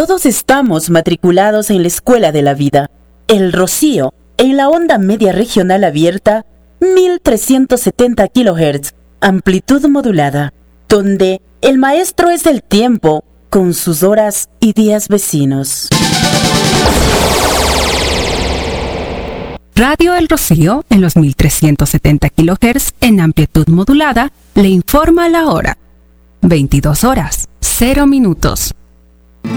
Todos estamos matriculados en la Escuela de la Vida. El Rocío, en la onda media regional abierta, 1370 kHz, amplitud modulada, donde el maestro es el tiempo, con sus horas y días vecinos. Radio El Rocío, en los 1370 kHz en amplitud modulada, le informa la hora. 22 horas, 0 minutos.